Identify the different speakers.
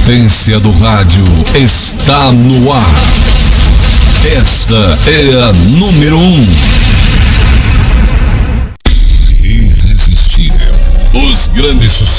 Speaker 1: potência do rádio está no ar. Esta é a número 1. Irresistível. Os grandes sucessos.